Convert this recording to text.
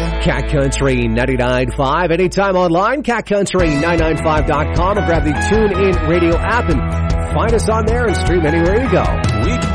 Cat Country 99.5. Anytime online, catcountry995.com, or grab the TuneIn Radio app and find us on there and stream anywhere you go.